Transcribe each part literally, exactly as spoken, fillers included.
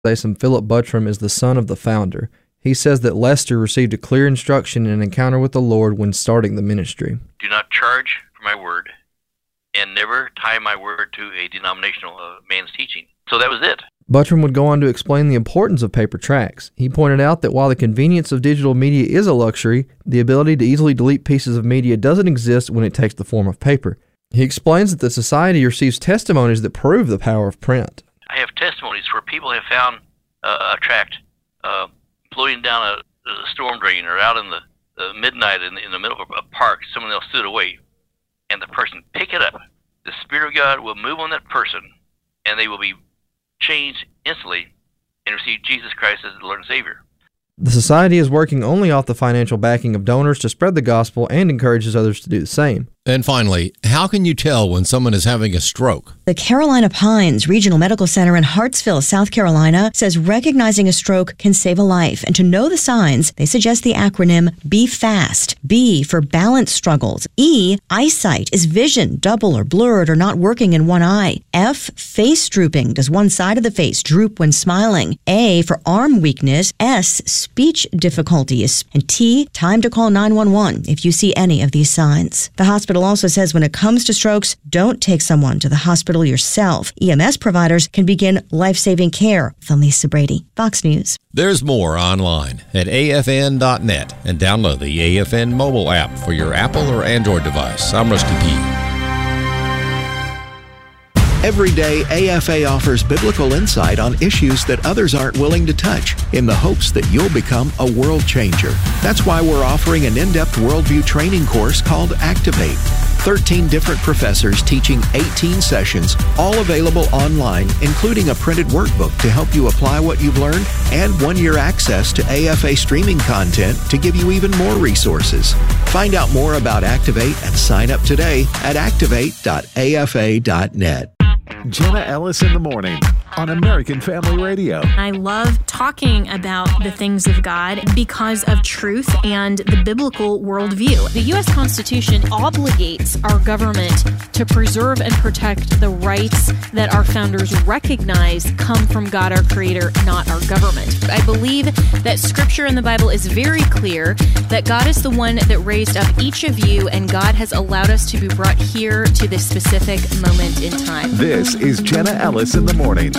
Philip Buttram is the son of the founder. He says that Lester received a clear instruction and an encounter with the Lord when starting the ministry. Do not charge for my word, and never tie my word to a denominational uh, man's teaching. So that was it. Buttram would go on to explain the importance of paper tracts. He pointed out that while the convenience of digital media is a luxury, the ability to easily delete pieces of media doesn't exist when it takes the form of paper. He explains that the society receives testimonies that prove the power of print. I have testimonies where people have found uh, a tract uh, floating down a, a storm drain or out in the, the midnight in the, in the middle of a park. Someone else stood away, and the person pick it up. The Spirit of God will move on that person, and they will be changed instantly and receive Jesus Christ as the Lord and Savior. The society is working only off the financial backing of donors to spread the gospel and encourages others to do the same. And finally, how can you tell when someone is having a stroke? The Carolina Pines Regional Medical Center in Hartsville, South Carolina, says recognizing a stroke can save a life. And to know the signs, they suggest the acronym B FAST. B for balance struggles. E, eyesight. Is vision double or blurred or not working in one eye? F, face drooping. Does one side of the face droop when smiling? A for arm weakness. S, speech difficulties. And T, time to call nine one one if you see any of these signs. The hospital also says when it comes to strokes, don't take someone to the hospital yourself. E M S providers can begin life-saving care. I'm Lisa Brady, Fox News. There's more online at A F N dot net and download the A F N mobile app for your Apple or Android device. I'm Rusty P. Every day, A F A offers biblical insight on issues that others aren't willing to touch in the hopes that you'll become a world changer. That's why we're offering an in-depth worldview training course called Activate. thirteen different professors teaching eighteen sessions, all available online, including a printed workbook to help you apply what you've learned and one-year access to A F A streaming content to give you even more resources. Find out more about Activate and sign up today at activate dot A F A dot net. Jenna Ellis in the morning on American Family Radio. I love talking about the things of God because of truth and the biblical worldview. The U S Constitution obligates our government to preserve and protect the rights that our founders recognize come from God, our Creator, not our government. I believe that Scripture in the Bible is very clear that God is the one that raised up each of you, and God has allowed us to be brought here to this specific moment in time. This is Jenna Ellis in the morning.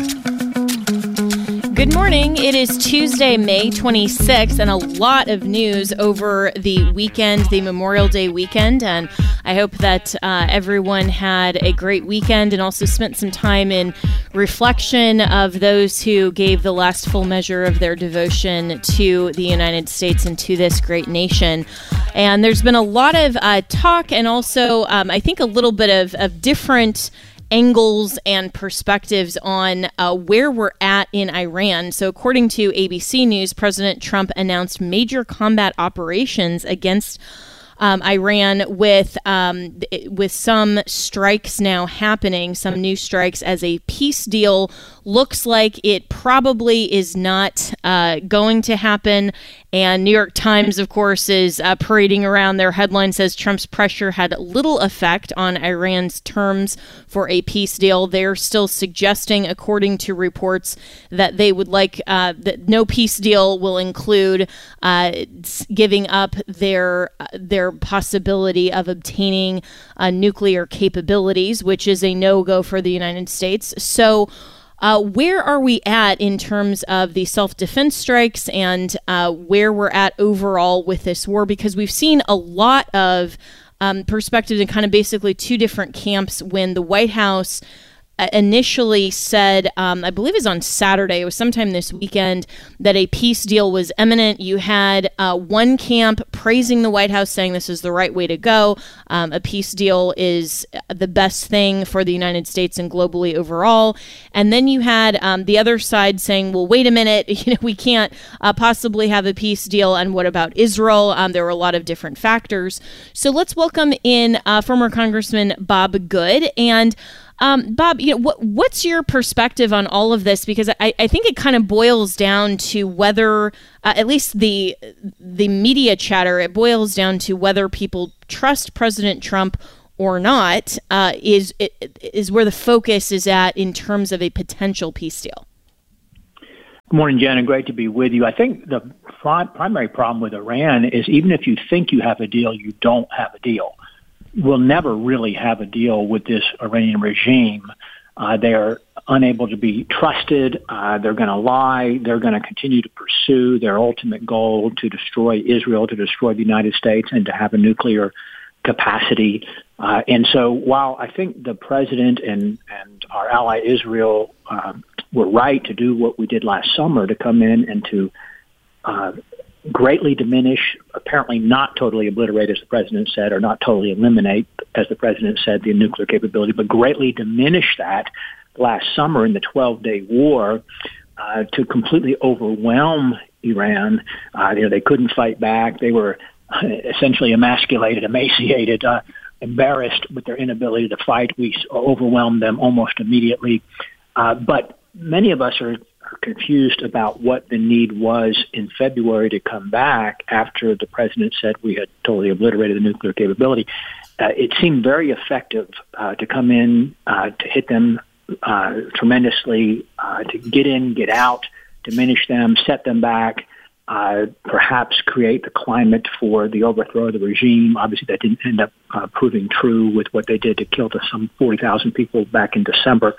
Good morning. It is Tuesday, May twenty-sixth, and a lot of news over the weekend, the Memorial Day weekend. And I hope that uh, everyone had a great weekend and also spent some time in reflection of those who gave the last full measure of their devotion to the United States and to this great nation. And there's been a lot of uh, talk and also, um, I think, a little bit of, of different angles and perspectives on uh, where we're at in Iran. So according to A B C News, President Trump announced major combat operations against um, Iran with um, with some strikes now happening, some new strikes, as a peace deal looks like it probably is not uh, going to happen. And New York Times, of course, is uh, parading around. Their headline says Trump's pressure had little effect on Iran's terms for a peace deal. They're still suggesting, according to reports, that they would like uh, that no peace deal will include uh, giving up their uh, their possibility of obtaining uh, nuclear capabilities, which is a no-go for the United States. So Uh, where are we at in terms of the self-defense strikes and uh, where we're at overall with this war? Because we've seen a lot of um, perspectives in kind of basically two different camps when the White House uh, initially said, um, I believe it was on Saturday, it was sometime this weekend, that a peace deal was imminent. You had uh, one camp praising the White House, saying this is the right way to go. Um, a peace deal is the best thing for the United States and globally overall. And then you had um, the other side saying, well, wait a minute, you know, we can't uh, possibly have a peace deal. And what about Israel? Um, there were a lot of different factors. So let's welcome in uh, former Congressman Bob Good. And Um, Bob, you know, what, what's your perspective on all of this? Because I, I think it kind of boils down to whether, uh, at least the the media chatter, it boils down to whether people trust President Trump or not. Uh, is it, is where the focus is at in terms of a potential peace deal. Good morning, Jen, and great to be with you. I think the pri- primary problem with Iran is even if you think you have a deal, you don't have a deal. We'll never really have a deal with this Iranian regime. Uh, they're unable to be trusted. Uh, they're going to lie. They're going to continue to pursue their ultimate goal to destroy Israel, to destroy the United States, and to have a nuclear capacity. Uh, and so while I think the president and, and our ally Israel uh, were right to do what we did last summer, to come in and to uh, greatly diminish, apparently not totally obliterate, as the president said, or not totally eliminate, as the president said, the nuclear capability, but greatly diminish that last summer in the twelve-day war uh, to completely overwhelm Iran. Uh, you know, they couldn't fight back. They were essentially emasculated, emaciated, uh, embarrassed with their inability to fight. We overwhelmed them almost immediately. Uh, but many of us are, are confused about what the need was in February to come back after the president said we had totally obliterated the nuclear capability. Uh, it seemed very effective uh, to come in, uh, to hit them uh, tremendously, uh, to get in, get out, diminish them, set them back, Uh, perhaps create the climate for the overthrow of the regime. Obviously, that didn't end up uh, proving true with what they did to kill to some forty thousand people back in December.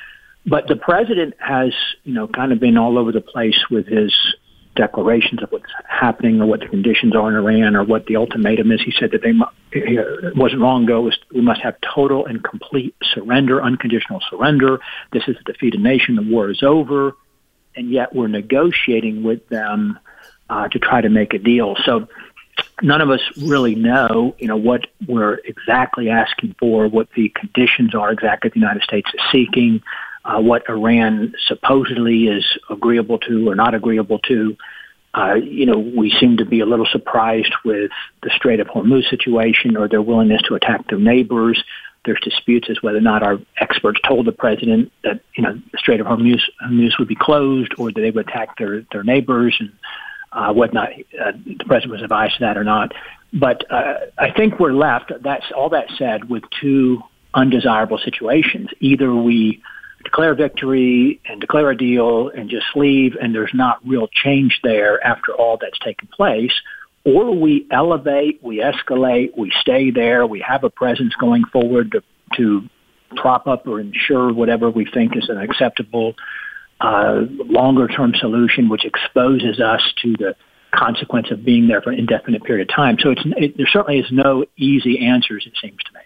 But the president has, you know, kind of been all over the place with his declarations of what's happening or what the conditions are in Iran or what the ultimatum is. He said that they mu- it wasn't long ago. It was, we must have total and complete surrender, unconditional surrender. This is a defeated nation. The war is over. And yet we're negotiating with them uh, to try to make a deal. So none of us really know, you know, what we're exactly asking for, what the conditions are exactly the United States is seeking, uh, what Iran supposedly is agreeable to or not agreeable to. Uh, you know, we seem to be a little surprised with the Strait of Hormuz situation or their willingness to attack their neighbors. There's disputes as whether or not our experts told the president that, you know, the Strait of Hormuz, Hormuz would be closed or that they would attack their, their neighbors and uh, whatnot. Uh, the president was advised to that or not. But uh, I think we're left, that's all that said, with two undesirable situations. Either we declare victory and declare a deal and just leave and there's not real change there after all that's taken place, or we elevate, we escalate, we stay there, we have a presence going forward to, to prop up or ensure whatever we think is an acceptable uh, longer-term solution, which exposes us to the consequence of being there for an indefinite period of time. So it's, it, there certainly is no easy answers, it seems to me.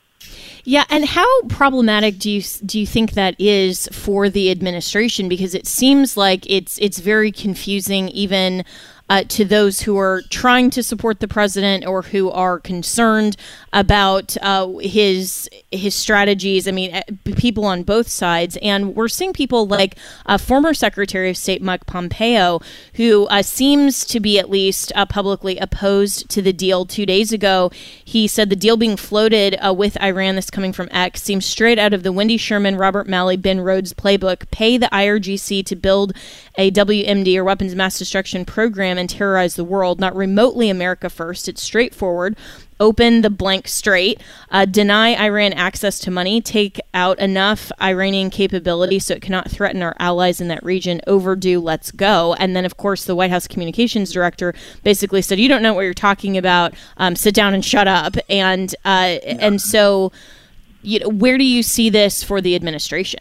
Yeah, and how problematic do you do you think that is for the administration? Because it seems like it's it's very confusing, even uh, to those who are trying to support the president or who are concerned about uh, his his strategies. I mean, people on both sides, and we're seeing people like uh, former Secretary of State Mike Pompeo, who uh, seems to be at least uh, publicly opposed to the deal. Two days ago, he said the deal being floated uh, with Iran, this coming from X, seems straight out of the Wendy Sherman, Robert Malley, Ben Rhodes playbook. Pay the I R G C to build a W M D or weapons of mass destruction program and terrorize the world, not remotely America first. It's straightforward. Open the blank strait, uh, deny Iran access to money, take out enough Iranian capability so it cannot threaten our allies in that region. Overdue, let's go. And then, of course, the White House communications director basically said, you don't know what you're talking about. Um, sit down and shut up. And uh, yeah. and so, you know, where do you see this for the administration?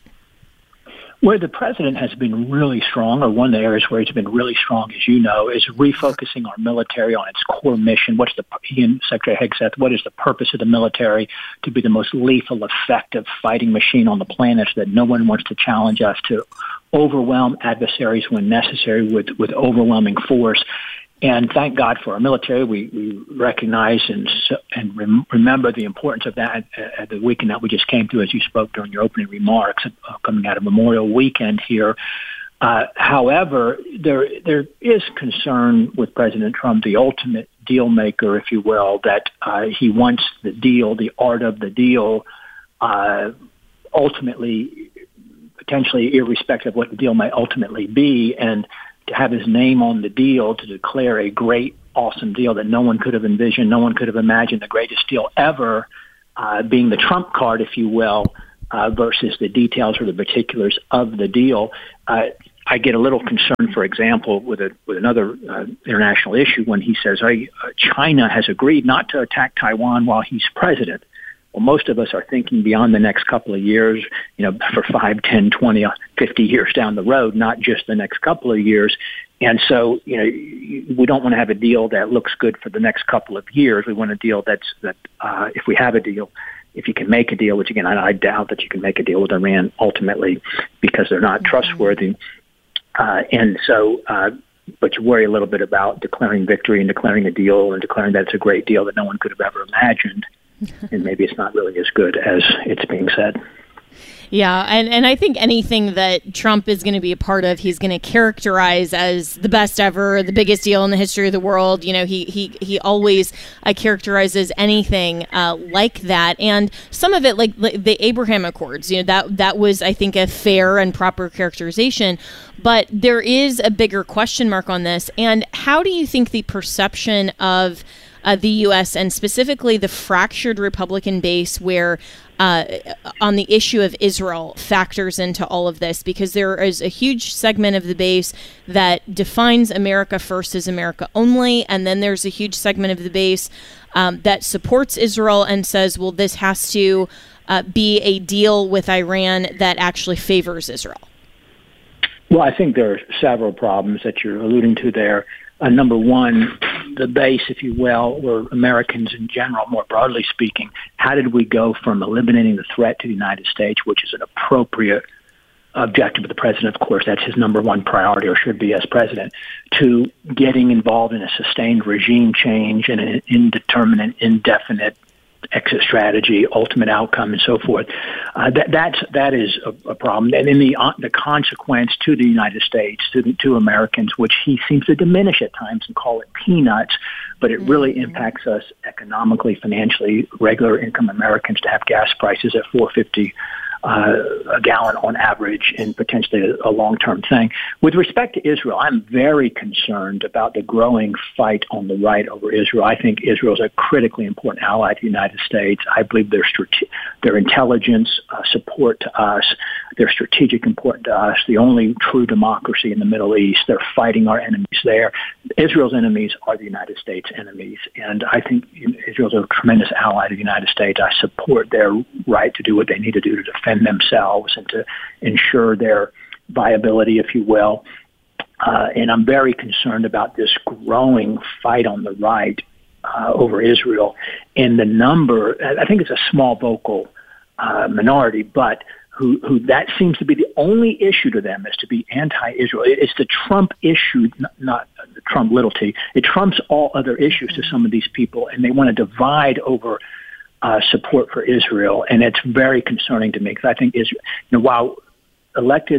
Where the president has been really strong, or one of the areas where he's been really strong, as you know, is refocusing our military on its core mission. What's the, he and Secretary Hegseth, what is the purpose of the military? To be the most lethal, effective fighting machine on the planet, so that no one wants to challenge us, to overwhelm adversaries when necessary with, with overwhelming force. And thank God for our military. We, we recognize and and rem- remember the importance of that at the weekend that we just came through, as you spoke during your opening remarks, uh, coming out of Memorial Weekend here. Uh, however, there there is concern with President Trump, the ultimate deal maker, if you will, that uh, he wants the deal, the art of the deal, uh, ultimately, potentially irrespective of what the deal may ultimately be, and to have his name on the deal, to declare a great, awesome deal that no one could have envisioned, no one could have imagined, the greatest deal ever, uh, being the trump card, if you will, uh, versus the details or the particulars of the deal. Uh, I get a little concerned, for example, with a with another uh, international issue when he says, hey, uh, China has agreed not to attack Taiwan while he's president. Well, most of us are thinking beyond the next couple of years, you know, for five, ten, twenty, fifty years down the road, not just the next couple of years. And so, you know, we don't want to have a deal that looks good for the next couple of years. We want a deal that's that uh, if we have a deal, if you can make a deal, which again, I, I doubt that you can make a deal with Iran ultimately because they're not trustworthy. Uh, and so, uh, but you worry a little bit about declaring victory and declaring a deal and declaring that it's a great deal that no one could have ever imagined. And maybe it's not really as good as it's being said. Yeah, and, and I think anything that Trump is going to be a part of, he's going to characterize as the best ever, the biggest deal in the history of the world. You know, he he he always uh, characterizes anything uh, like that, and some of it, like, like the Abraham Accords. You know, that that was, I think, a fair and proper characterization. But there is a bigger question mark on this. And how do you think the perception of Uh, the U S and specifically the fractured Republican base where uh, on the issue of Israel factors into all of this? Because there is a huge segment of the base that defines America first as America only, and then there's a huge segment of the base um, that supports Israel and says, well, this has to uh, be a deal with Iran that actually favors Israel. Well, I think there are several problems that you're alluding to there. Uh, number one, the base, if you will, or Americans in general, more broadly speaking, how did we go from eliminating the threat to the United States, which is an appropriate objective of the president, of course, that's his number one priority or should be as president, to getting involved in a sustained regime change and an indeterminate, indefinite exit strategy, ultimate outcome, and so forth. Uh, that that's that is a, a problem, and then the uh, the consequence to the United States, to the, to Americans, which he seems to diminish at times and call it peanuts, but it really mm-hmm. impacts us economically, financially. Regular income Americans to have gas prices at four fifty uh, a gallon on average, and potentially a, a long-term thing. With respect to Israel, I'm very concerned about the growing fight on the right over Israel. I think Israel is a critically important ally to the United States. I believe their strate- their intelligence uh, support to us, their strategic importance to us, the only true democracy in the Middle East. They're fighting our enemies there. Israel's enemies are the United States' enemies, and I think Israel's a tremendous ally to the United States. I support their right to do what they need to do to defend themselves and to ensure their viability, if you will. Uh, and I'm very concerned about this growing fight on the right uh, over Israel. And the number, I think it's a small vocal uh, minority, but who, who that seems to be the only issue to them is to be anti-Israel. It's the Trump issue, not the Trump little t. It trumps all other issues to some of these people, and they want to divide over Uh, support for Israel, and it's very concerning to me because I think Israel, you know, while elected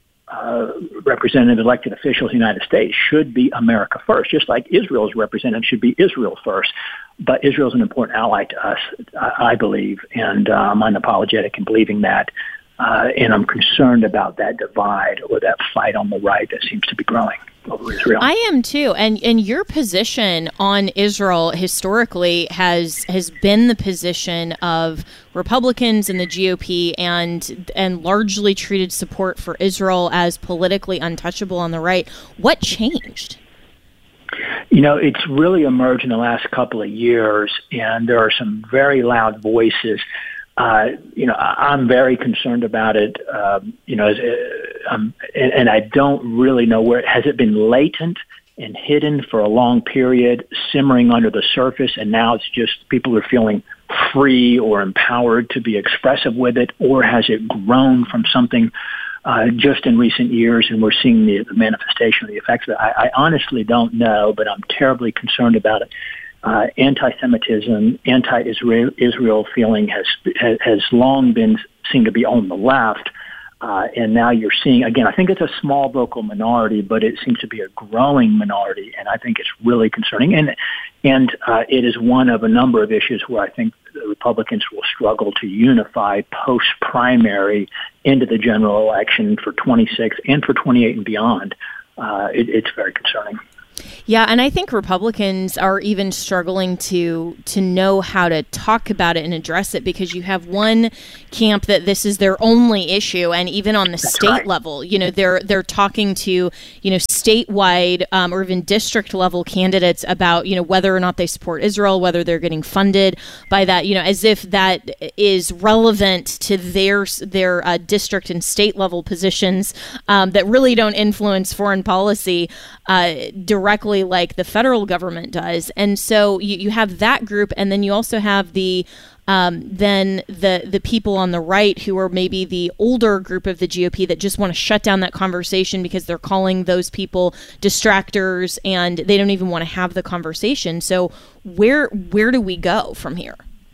uh, representative, elected officials in the United States should be America first, just like Israel's representative should be Israel first. But Israel is an important ally to us, I believe, and uh, I'm unapologetic in believing that. Uh, and I'm concerned about that divide or that fight on the right that seems to be growing over Israel. I am too, and and your position on Israel historically has has been the position of Republicans and the G O P, and and largely treated support for Israel as politically untouchable on the right. What changed? You know, it's really emerged in the last couple of years, and there are some very loud voices. Uh, you know, I'm very concerned about it. Um, you know, as, uh, um, and, and I don't really know where. Has it been latent and hidden for a long period, simmering under the surface, and now it's just people are feeling free or empowered to be expressive with it, or has it grown from something uh, just in recent years, and we're seeing the, the manifestation of the effects of it? I, I honestly don't know, but I'm terribly concerned about it. Uh, anti-Semitism, anti-Israel Israel feeling has has long been seen to be on the left, uh, and now you're seeing again. I think it's a small vocal minority, but it seems to be a growing minority, and I think it's really concerning. And and uh, it is one of a number of issues where I think the Republicans will struggle to unify post-primary into the general election for twenty-six and for twenty-eight and beyond. Uh, it, it's very concerning. Yeah, and I think Republicans are even struggling to to know how to talk about it and address it, because you have one camp that this is their only issue, and even on the That's state right. level, you know, they're they're talking to, you know, statewide um, or even district level candidates about, you know, whether or not they support Israel, whether they're getting funded by that, you know, as if that is relevant to their their uh, district and state level positions um, that really don't influence foreign policy uh, directly like the federal government does. And so you, you have that group, and then you also have the um, then the the people on the right who are maybe the older group of the G O P that just want to shut down that conversation because they're calling those people distractors and they don't even want to have the conversation. So where where do we go from here?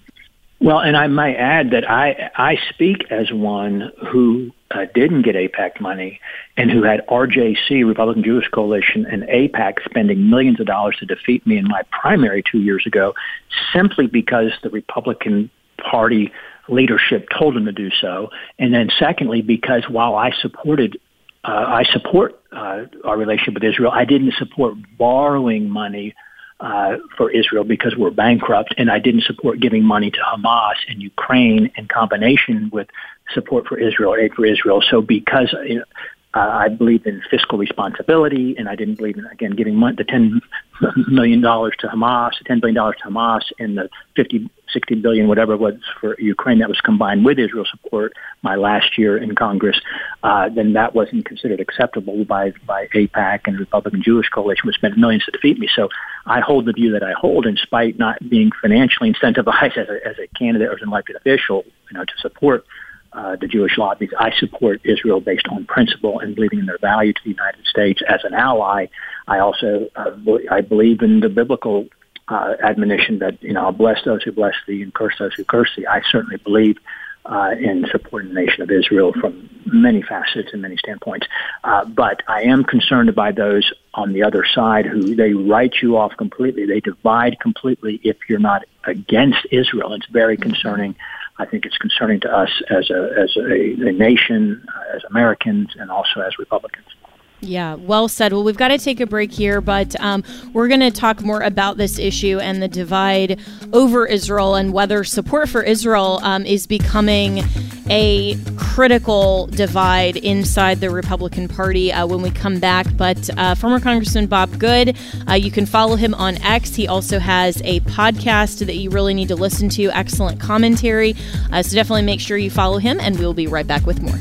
Well, and I might add that I I speak as one who uh, didn't get AIPAC money and who had R J C, Republican Jewish Coalition, and AIPAC spending millions of dollars to defeat me in my primary two years ago, simply because the Republican Party leadership told them to do so. And then secondly, because while I supported uh, I support uh, our relationship with Israel, I didn't support borrowing money Uh, for Israel because we're bankrupt, and I didn't support giving money to Hamas and Ukraine in combination with support for Israel, aid for Israel. So because you know, uh, I believe in fiscal responsibility, and I didn't believe in, again, giving money, the ten million dollars to Hamas, the ten billion dollars to Hamas, and the fifty, sixty billion, whatever it was for Ukraine that was combined with Israel support my last year in Congress, uh, then that wasn't considered acceptable by, by AIPAC and the Republican Jewish Coalition, which spent millions to defeat me. So I hold the view that I hold, in spite not being financially incentivized as a, as a candidate or as an elected official, you know, to support uh, the Jewish lobbies. I support Israel based on principle and believing in their value to the United States as an ally. I also uh, I believe in the biblical uh, admonition that, you know, I'll bless those who bless thee and curse those who curse thee. I certainly believe uh, in supporting the nation of Israel from many facets and many standpoints. Uh, but I am concerned by those on the other side who they write you off completely. They divide completely if you're not against Israel. It's very concerning. I think it's concerning to us as a as a, a nation, uh, as Americans, and also as Republicans. Yeah, well said. Well, we've got to take a break here, but um, we're going to talk more about this issue and the divide over Israel and whether support for Israel um, is becoming a critical divide inside the Republican Party uh, when we come back. But uh, former Congressman Bob Good, uh, you can follow him on X. He also has a podcast that you really need to listen to. Excellent commentary. Uh, so definitely make sure you follow him, and we'll be right back with more.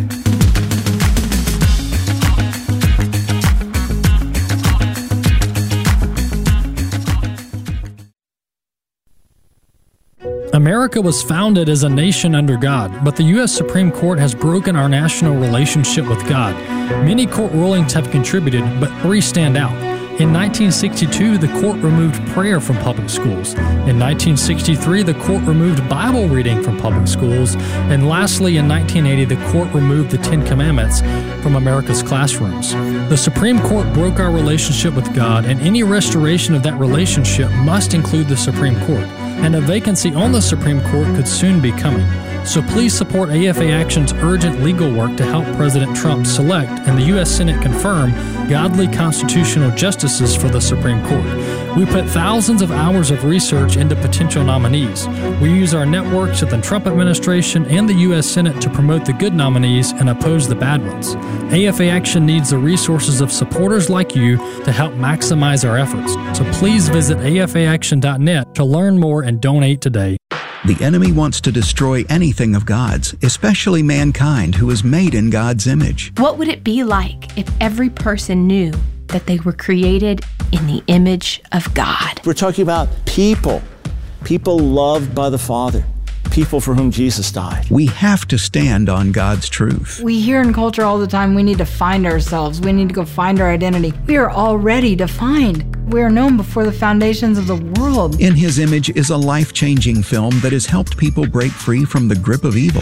America was founded as a nation under God, but the U S Supreme Court has broken our national relationship with God. Many court rulings have contributed, but three stand out. In nineteen sixty-two, the court removed prayer from public schools. In nineteen sixty-three, the court removed Bible reading from public schools. And lastly, in nineteen eighty, the court removed the Ten Commandments from America's classrooms. The Supreme Court broke our relationship with God, and any restoration of that relationship must include the Supreme Court. And a vacancy on the Supreme Court could soon be coming. So please support A F A Action's urgent legal work to help President Trump select and the U S Senate confirm godly constitutional justices for the Supreme Court. We put thousands of hours of research into potential nominees. We use our networks at the Trump administration and the U S Senate to promote the good nominees and oppose the bad ones. A F A Action needs the resources of supporters like you to help maximize our efforts. So please visit A F A action dot net to learn more and donate today. The enemy wants to destroy anything of God's, especially mankind who is made in God's image. What would it be like if every person knew that they were created in the image of God? We're talking about people, people loved by the Father, people for whom Jesus died. We have to stand on God's truth. We hear in culture all the time, we need to find ourselves. We need to go find our identity. We are already defined. We are known before the foundations of the world. In His Image is a life-changing film that has helped people break free from the grip of evil.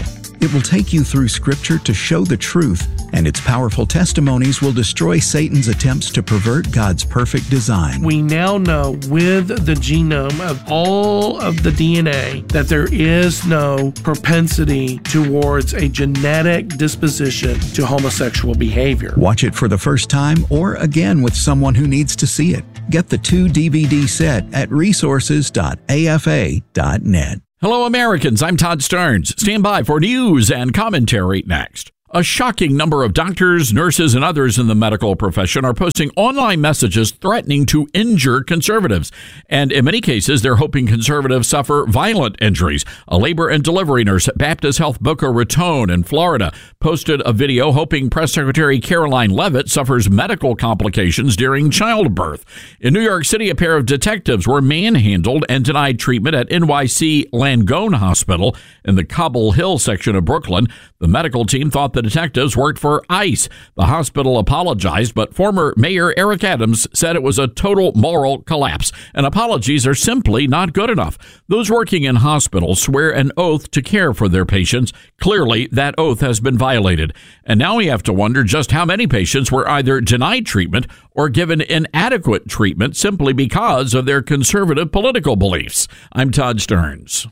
It will take you through Scripture to show the truth, and its powerful testimonies will destroy Satan's attempts to pervert God's perfect design. We now know with the genome of all of the D N A that there is no propensity towards a genetic disposition to homosexual behavior. Watch it for the first time or again with someone who needs to see it. Get the two D V D set at resources dot a f a dot net. Hello, Americans. I'm Todd Stearns. Stand by for news and commentary next. A shocking number of doctors, nurses, and others in the medical profession are posting online messages threatening to injure conservatives. And in many cases, they're hoping conservatives suffer violent injuries. A labor and delivery nurse at Baptist Health Boca Raton in Florida posted a video hoping Press Secretary Caroline Leavitt suffers medical complications during childbirth. In New York City, a pair of detectives were manhandled and denied treatment at N Y C Langone Hospital in the Cobble Hill section of Brooklyn. The medical team thought the detectives worked for ICE. The hospital apologized, but former Mayor Eric Adams said it was a total moral collapse, and apologies are simply not good enough. Those working in hospitals swear an oath to care for their patients. Clearly, that oath has been violated. And now we have to wonder just how many patients were either denied treatment or given inadequate treatment simply because of their conservative political beliefs. I'm Todd Stearns.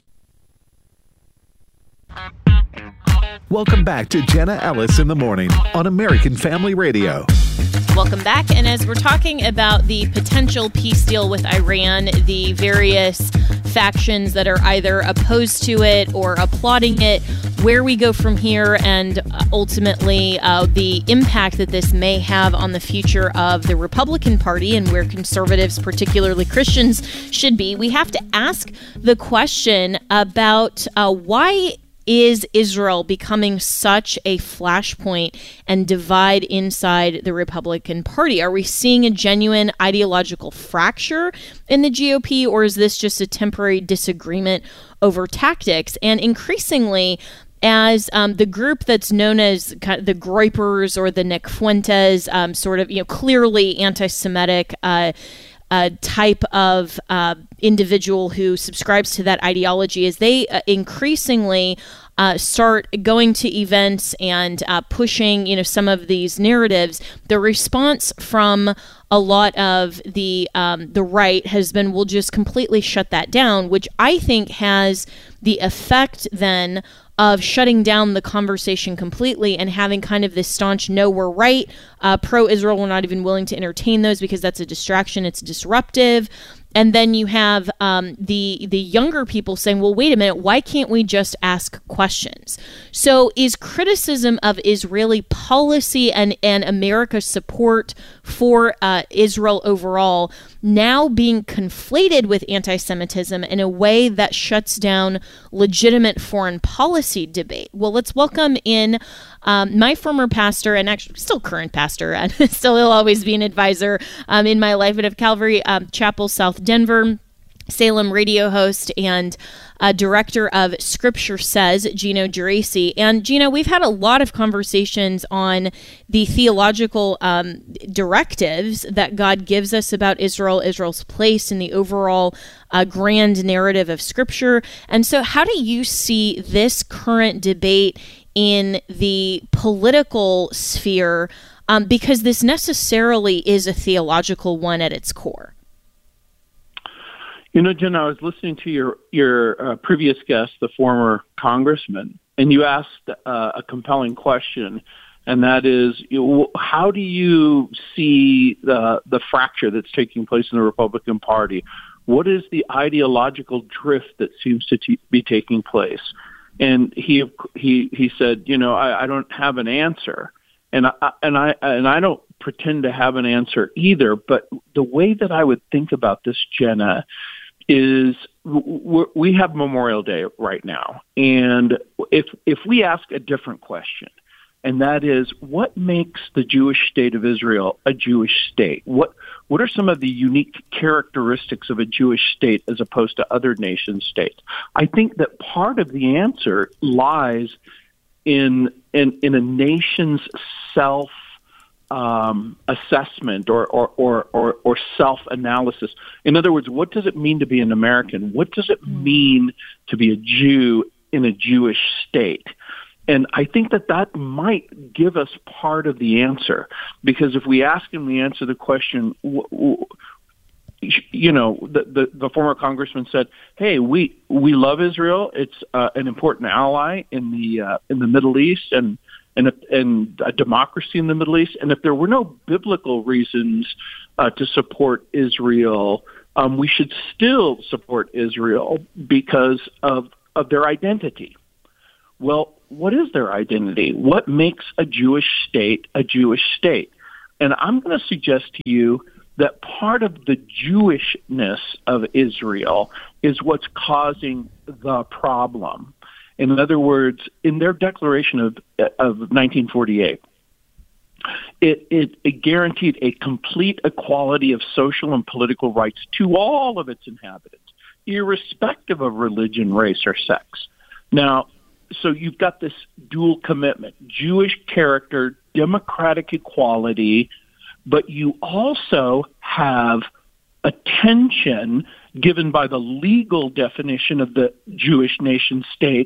Welcome back to Jenna Ellis in the Morning on American Family Radio. Welcome back. And as we're talking about the potential peace deal with Iran, the various factions that are either opposed to it or applauding it, where we go from here, and ultimately uh, the impact that this may have on the future of the Republican Party and where conservatives, particularly Christians, should be, we have to ask the question about uh, why is Israel becoming such a flashpoint and divide inside the Republican Party? Are we seeing a genuine ideological fracture in the G O P, or is this just a temporary disagreement over tactics? And increasingly, as um, the group that's known as kind of the Groypers or the Nick Fuentes, um, sort of, you know, clearly anti-Semitic uh, uh, type of uh, individual who subscribes to that ideology, as they uh, increasingly uh, start going to events and uh, pushing, you know, some of these narratives, the response from a lot of the um, the right has been, we'll just completely shut that down, which I think has the effect then of shutting down the conversation completely and having kind of this staunch, no, we're right, uh, pro-Israel, we're not even willing to entertain those because that's a distraction, it's disruptive. And then you have um, the the younger people saying, well, wait a minute, why can't we just ask questions? So is criticism of Israeli policy and, and America's support for uh, Israel overall now being conflated with anti-Semitism in a way that shuts down legitimate foreign policy debate? Well, let's welcome in Um, my former pastor, and actually still current pastor, and still will always be an advisor um, in my life, but of Calvary um, Chapel, South Denver, Salem radio host, and uh, director of Scripture Says, Gino Geraci. And Gino, we've had a lot of conversations on the theological um, directives that God gives us about Israel, Israel's place in the overall uh, grand narrative of Scripture. And so how do you see this current debate in the political sphere, um, because this necessarily is a theological one at its core? You know, Jen, I was listening to your your uh, previous guest, the former congressman, and you asked uh, a compelling question, and that is, you know, how do you see the the fracture that's taking place in the Republican Party? What is the ideological drift that seems to t- be taking place? And he he he said, you know, I, I don't have an answer, and I and I and I don't pretend to have an answer either. But the way that I would think about this, Jenna, is we're, we have Memorial Day right now, and if if we ask a different question, and that is, what makes the Jewish state of Israel a Jewish state? What what are some of the unique characteristics of a Jewish state as opposed to other nation states? I think that part of the answer lies in in, in a nation's self um, assessment or or, or, or or self-analysis. In other words, what does it mean to be an American? What does it mean to be a Jew in a Jewish state? And I think that that might give us part of the answer, because if we ask and we answer the question, you know, the, the, the former congressman said, "Hey, we we love Israel. It's uh, an important ally in the uh, in the Middle East and and a, and a democracy in the Middle East. And if there were no biblical reasons uh, to support Israel, um, we should still support Israel because of of their identity." Well, what is their identity? What makes a Jewish state a Jewish state? And I'm going to suggest to you that part of the Jewishness of Israel is what's causing the problem. In other words, in their declaration of of nineteen forty-eight, it, it, it guaranteed a complete equality of social and political rights to all of its inhabitants, irrespective of religion, race, or sex. Now, so you've got this dual commitment: Jewish character, democratic equality, but you also have attention given by the legal definition of the Jewish nation state,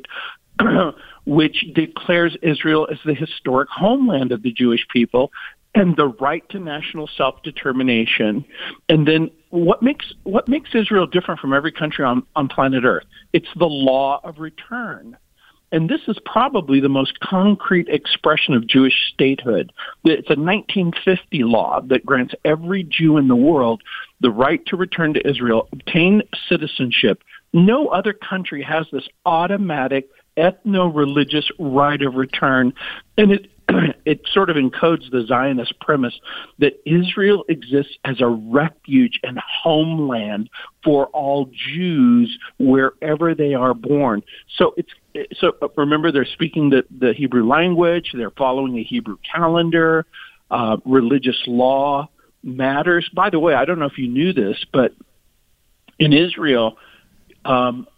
which declares Israel as the historic homeland of the Jewish people and the right to national self-determination. And then what makes what makes Israel different from every country on, on planet Earth? It's the law of return. And this is probably the most concrete expression of Jewish statehood. It's a nineteen fifty law that grants every Jew in the world the right to return to Israel, obtain citizenship. No other country has this automatic ethno-religious right of return. And it it sort of encodes the Zionist premise that Israel exists as a refuge and homeland for all Jews wherever they are born. So it's so remember, they're speaking the, the Hebrew language, they're following a Hebrew calendar, uh, religious law matters. By the way, I don't know if you knew this, but in Israel, um,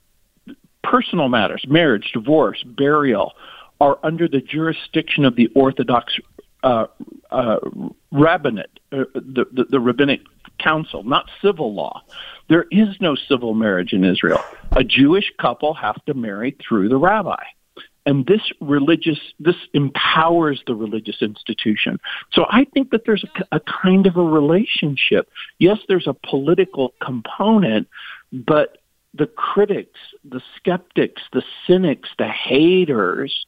personal matters, marriage, divorce, burial, are under the jurisdiction of the Orthodox uh, uh, rabbinate, uh, the, the, the rabbinic council, not civil law. There is no civil marriage in Israel. A Jewish couple have to marry through the rabbi. And this religious, this empowers the religious institution. So I think that there's a, a kind of a relationship. Yes, there's a political component, but the critics, the skeptics, the cynics, the haters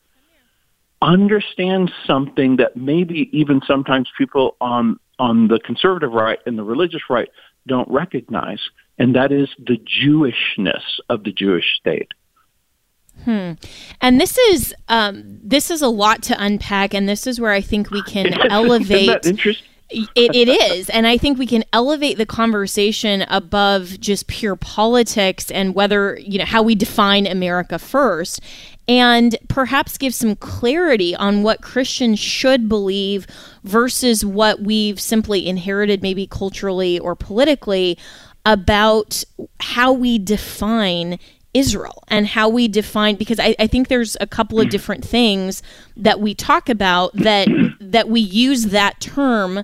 understand something that maybe even sometimes people on on the conservative right and the religious right don't recognize, and that is the Jewishness of the Jewish state. Hmm. And this is um, this is a lot to unpack, and this is where I think we can elevate. Isn't that interesting? It, it is. And I think we can elevate the conversation above just pure politics and whether, you know, how we define America first, and perhaps give some clarity on what Christians should believe versus what we've simply inherited, maybe culturally or politically, about how we define Israel and how we define, because I, I think there's a couple of different things that we talk about that that we use that term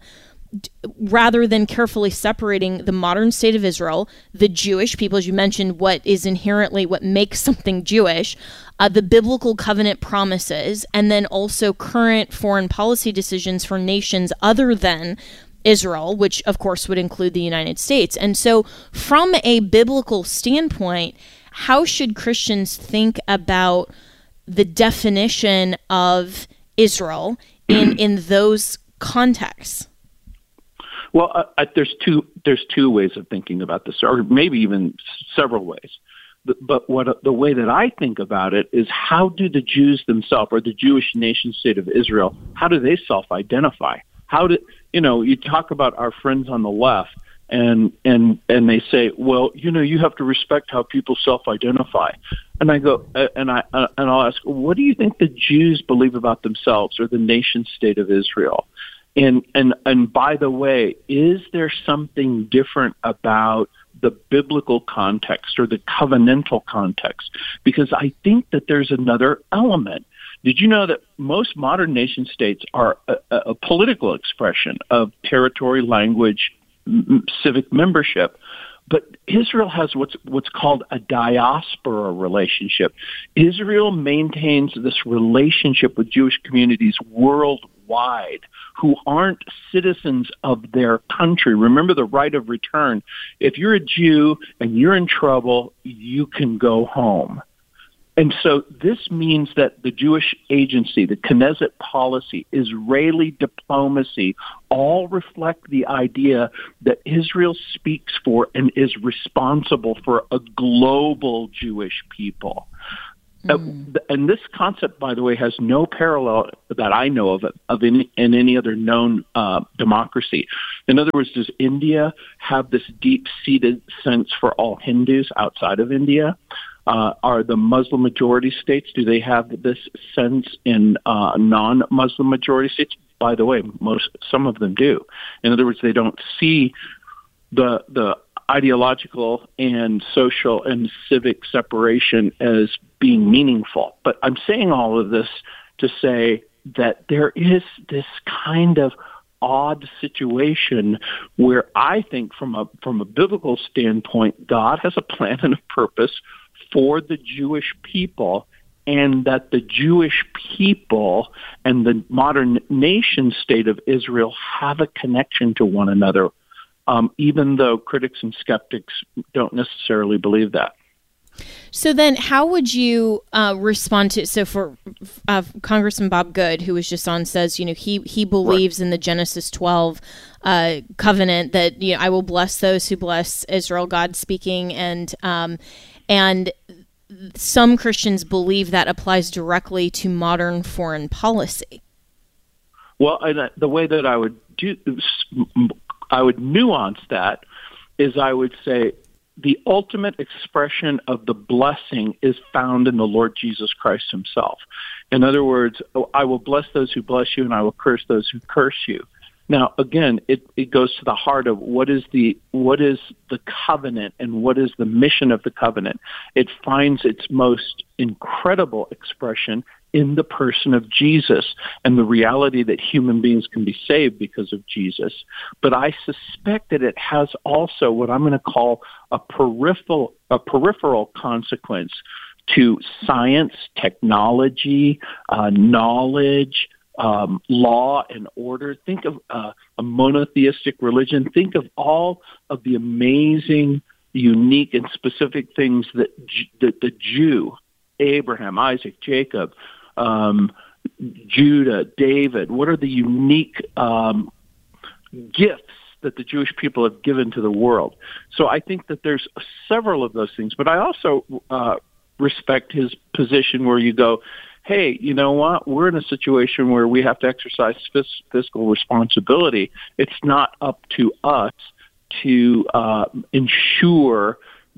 rather than carefully separating the modern state of Israel, the Jewish people, as you mentioned, what is inherently what makes something Jewish, uh, the biblical covenant promises, and then also current foreign policy decisions for nations other than Israel, which of course would include the United States. And so from a biblical standpoint, how should Christians think about the definition of Israel in, in those contexts? Well, uh, there's two there's two ways of thinking about this, or maybe even several ways. But what the way that I think about it is, how do the Jews themselves, or the Jewish nation state of Israel, how do they self-identify? How do you know? You talk about our friends on the left, and and and they say, well, you know, you have to respect how people self-identify. And I go, and I and I'll ask, what do you think the Jews believe about themselves, or the nation state of Israel? And and and by the way, is there something different about the biblical context or the covenantal context? Because I think that there's another element. Did you know that most modern nation states are a, a political expression of territory, language, m- civic membership? But Israel has what's what's called a diaspora relationship. Israel maintains this relationship with Jewish communities worldwide who aren't citizens of their country. Remember the right of return. If you're a Jew and you're in trouble, you can go home. And so this means that the Jewish agency, the Knesset policy, Israeli diplomacy, all reflect the idea that Israel speaks for and is responsible for a global Jewish people. Mm. Uh, and this concept, by the way, has no parallel that I know of of any, in any other known uh, democracy. In other words, does India have this deep-seated sense for all Hindus outside of India? Uh, are the Muslim majority states, do they have this sense in uh, non-Muslim majority states? By the way, most some of them do. In other words, they don't see the the ideological and social and civic separation as being meaningful. But I'm saying all of this to say that there is this kind of odd situation where I think from a from a biblical standpoint, God has a plan and a purpose for the Jewish people, and that the Jewish people and the modern nation state of Israel have a connection to one another, um, even though critics and skeptics don't necessarily believe that. So then how would you uh, respond to, so for uh, Congressman Bob Good, who was just on, says, you know, he, he believes right. in the Genesis twelve uh, covenant that, you know, I will bless those who bless Israel, God speaking, and um, and some Christians believe that applies directly to modern foreign policy. Well, and the way that I would do, I would nuance that is I would say the ultimate expression of the blessing is found in the Lord Jesus Christ himself. In other words, I will bless those who bless you and I will curse those who curse you. Now, again, it, it goes to the heart of what is the what is the covenant and what is the mission of the covenant. It finds its most incredible expression in the person of Jesus and the reality that human beings can be saved because of Jesus. But I suspect that it has also what I'm going to call a peripheral a peripheral consequence to science, technology, uh, knowledge, Um, law and order. Think of uh, a monotheistic religion. Think of all of the amazing, unique, and specific things that, that the Jew, Abraham, Isaac, Jacob, um, Judah, David, what are the unique um, gifts that the Jewish people have given to the world? So I think that there's several of those things. But I also uh, respect his position where you go, hey, you know what? We're in a situation where we have to exercise fis- fiscal responsibility. It's not up to us to uh, ensure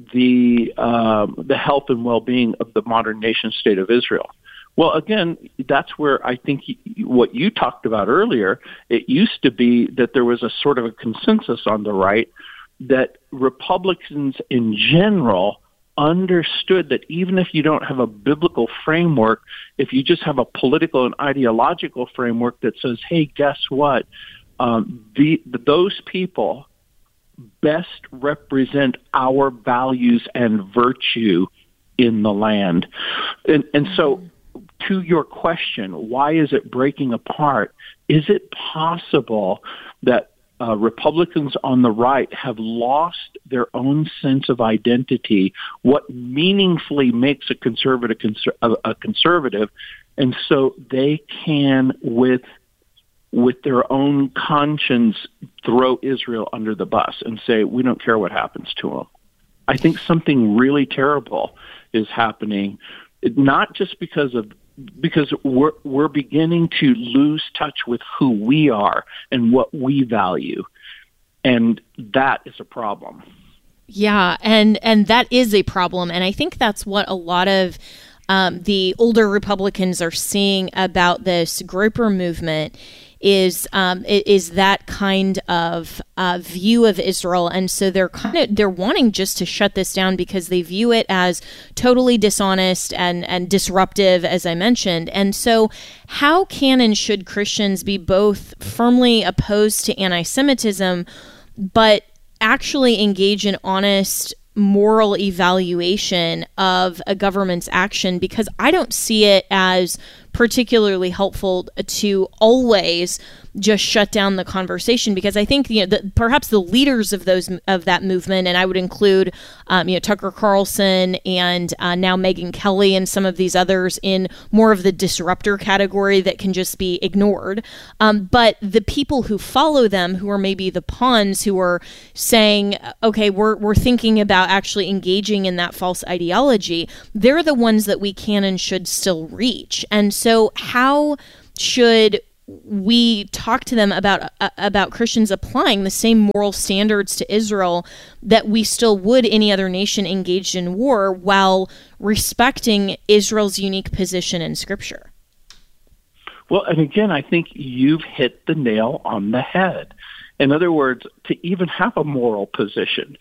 the um, the health and well-being of the modern nation state of Israel. Well, again, that's where I think what you talked about earlier, it used to be that there was a sort of a consensus on the right that Republicans in general understood that even if you don't have a biblical framework, if you just have a political and ideological framework that says, hey, guess what? Um, the, those people best represent our values and virtue in the land. And, and so to your question, why is it breaking apart? Is it possible that Uh, Republicans on the right have lost their own sense of identity, what meaningfully makes a conservative conser- a, a conservative, and so they can, with with their own conscience, throw Israel under the bus and say, we don't care what happens to them. I think something really terrible is happening, not just because of because we're we're beginning to lose touch with who we are and what we value, and that is a problem. Yeah, and and that is a problem, and I think that's what a lot of um, the older Republicans are seeing about this groper movement is um, is that kind of uh, view of Israel, and so they're kind of they're wanting just to shut this down because they view it as totally dishonest and and disruptive, as I mentioned. And so, how can and should Christians be both firmly opposed to anti-Semitism, but actually engage in honest moral evaluation of a government's action, because I don't see it as particularly helpful to always just shut down the conversation, because I think, you know, the, perhaps the leaders of those of that movement, and I would include, um, you know, Tucker Carlson and uh, now Megyn Kelly and some of these others in more of the disruptor category that can just be ignored. Um, but the people who follow them, who are maybe the pawns, who are saying, okay, we're we're thinking about actually engaging in that false ideology, they're the ones that we can and should still reach. And so, how should we talk to them about uh, about Christians applying the same moral standards to Israel that we still would any other nation engaged in war, while respecting Israel's unique position in Scripture? Well, and again, I think you've hit the nail on the head. In other words, to even have a moral position,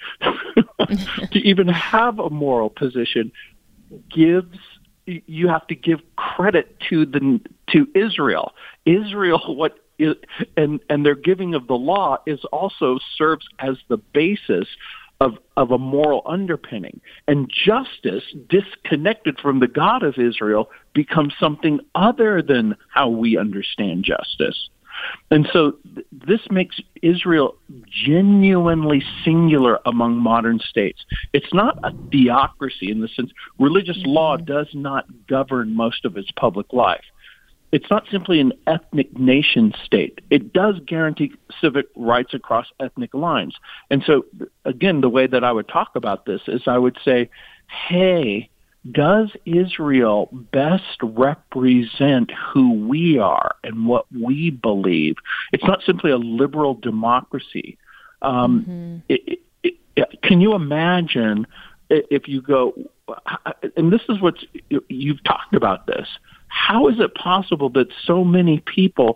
to even have a moral position gives, you have to give credit to the to Israel. Israel, what is, and and their giving of the law is also serves as the basis of of a moral underpinning. And justice, disconnected from the God of Israel, becomes something other than how we understand justice. And so th- this makes Israel genuinely singular among modern states. It's not a theocracy in the sense religious law does not govern most of its public life. It's not simply an ethnic nation state. It does guarantee civic rights across ethnic lines. And so, again, the way that I would talk about this is I would say, hey, does Israel best represent who we are and what we believe? It's not simply a liberal democracy. Um, mm-hmm. it, it, it, can you imagine if you go, and this is what you've talked about this, how is it possible that so many people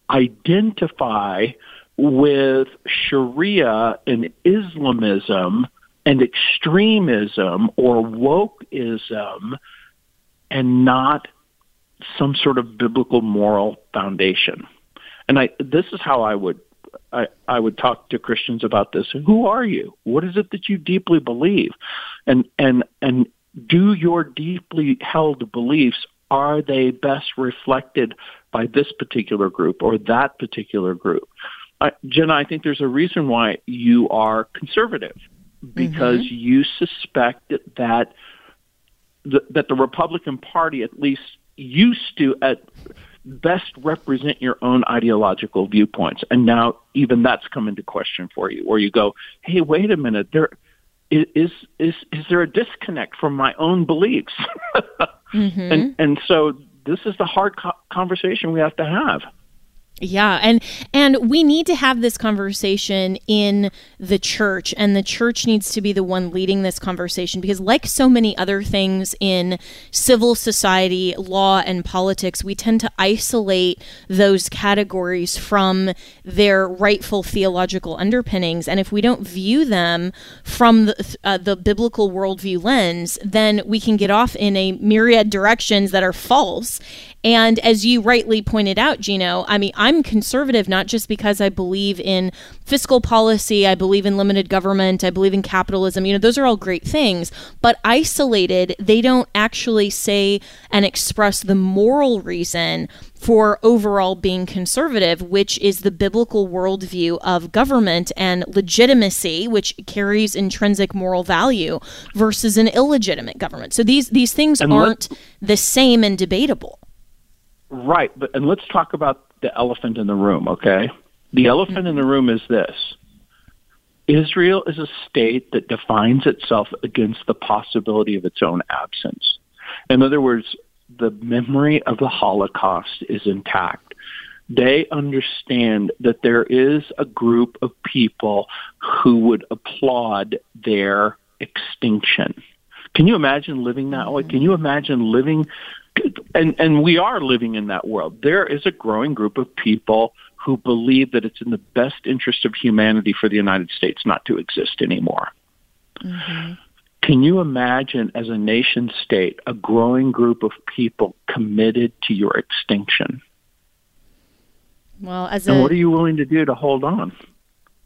identify with Sharia and Islamism and extremism or wokeism and not some sort of biblical moral foundation? And I, this is how I would I, I would talk to Christians about this. Who are you? What is it that you deeply believe? And and and do your deeply held beliefs, are they best reflected by this particular group or that particular group? Uh, Jenna, I think there's a reason why you are conservative, because mm-hmm. you suspect that the, that the Republican Party at least used to at best represent your own ideological viewpoints. And now even that's come into question for you, where you go, hey, wait a minute, there is is is there a disconnect from my own beliefs? mm-hmm. And and so this is the hard co- conversation we have to have. Yeah, and and we need to have this conversation in the church, and the church needs to be the one leading this conversation, because like so many other things in civil society, law, and politics, we tend to isolate those categories from their rightful theological underpinnings, and if we don't view them from the, uh, the biblical worldview lens, then we can get off in a myriad directions that are false. And as you rightly pointed out, Gino, I mean, I'm conservative not just because I believe in fiscal policy, I believe in limited government, I believe in capitalism. You know, those are all great things. But isolated, they don't actually say and express the moral reason for overall being conservative, which is the biblical worldview of government and legitimacy, which carries intrinsic moral value, versus an illegitimate government. So these, these things and aren't the same and debatable. Right, but and let's talk about the elephant in the room, okay? The elephant mm-hmm. in the room is this. Israel is a state that defines itself against the possibility of its own absence. In other words, the memory of the Holocaust is intact. They understand that there is a group of people who would applaud their extinction. Can you imagine living that way? Can you imagine living... And and we are living in that world. There is a growing group of people who believe that it's in the best interest of humanity for the United States not to exist anymore. Mm-hmm. Can you imagine, as a nation state, a growing group of people committed to your extinction? Well, as and a, what are you willing to do to hold on? Yeah,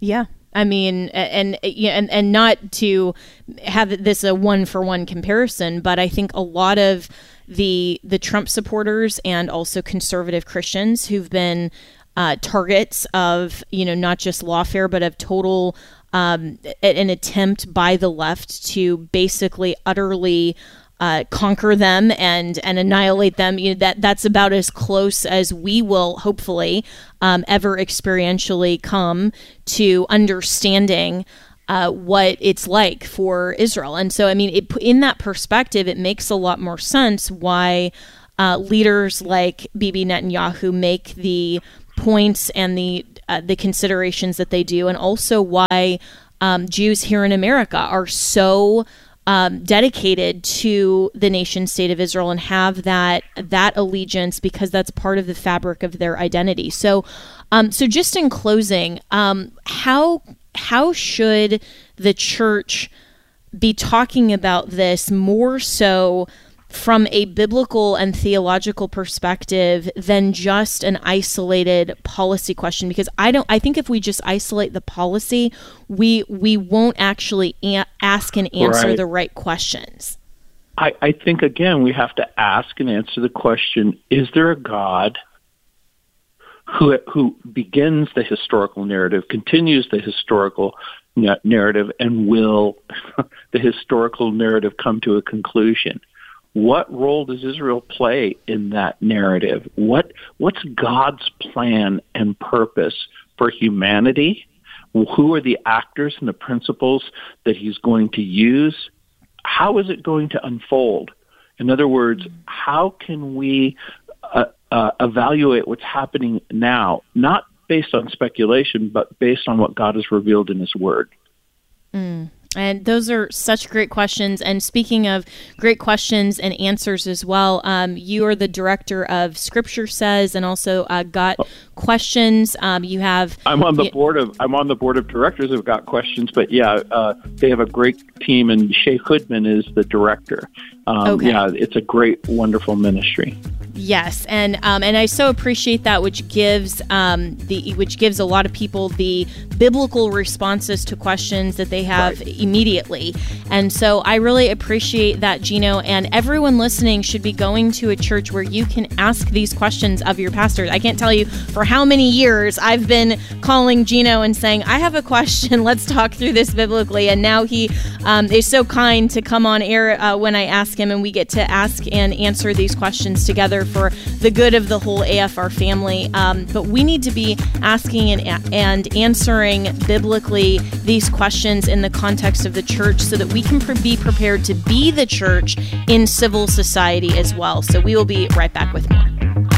I mean, and and and not to have this a one for one comparison, but I think a lot of the the Trump supporters and also conservative Christians who've been uh, targets of, you know, not just lawfare, but of total um, an attempt by the left to basically utterly Uh, conquer them and and annihilate them. You know, that that's about as close as we will hopefully um, ever experientially come to understanding uh, what it's like for Israel. And so, I mean, it, in that perspective, it makes a lot more sense why uh, leaders like Bibi Netanyahu make the points and the uh, the considerations that they do, and also why um, Jews here in America are so Um, dedicated to the nation state of Israel and have that that allegiance, because that's part of the fabric of their identity. So, um, so just in closing, um, how how should the church be talking about this more so from a biblical and theological perspective than just an isolated policy question? Because I don't, I think if we just isolate the policy, we we won't actually a- ask and answer right. the right questions. I, I think, again, we have to ask and answer the question, is there a God who who begins the historical narrative, continues the historical na- narrative, and will the historical narrative come to a conclusion? What role does Israel play in that narrative? What what's God's plan and purpose for humanity? Who are the actors and the principles that he's going to use? How is it going to unfold? In other words, how can we uh, uh, evaluate what's happening now, not based on speculation, but based on what God has revealed in his word? Mm. And those are such great questions. And speaking of great questions and answers as well, um, you are the director of Scripture Says, and also uh, Got Questions. Um, you have. I'm on the y- board of. I'm on the board of directors of Got Questions, but yeah, uh, they have a great team, and Shay Hoodman is the director. Um, Okay. Yeah, it's a great, wonderful ministry. Yes, and um, and I so appreciate that, which gives um, the which gives a lot of people the biblical responses to questions that they have right. immediately. And so I really appreciate that, Gino. And everyone listening should be going to a church where you can ask these questions of your pastors. I can't tell you for how many years I've been calling Gino and saying, I have a question. Let's talk through this biblically. And now he um, is so kind to come on air uh, when I ask him, and we get to ask and answer these questions together for the good of the whole A F R family. Um, but we need to be asking and, and answering biblically these questions in the context of the church so that we can pre- be prepared to be the church in civil society as well. So we will be right back with more.